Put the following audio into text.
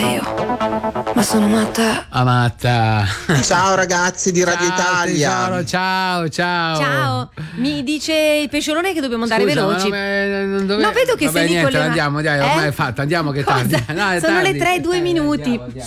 io, ma sono matta. Amatta. Ciao ragazzi di Radio Ciao, Italia. tesoro, ciao. Ciao, mi dice il pesciolone che dobbiamo andare Scusa, veloci. No, vedo che sei lì con le andiamo, dai, ormai è fatto, andiamo che Cosa? tardi. No, è Sono tardi. le 3:02. Andiamo.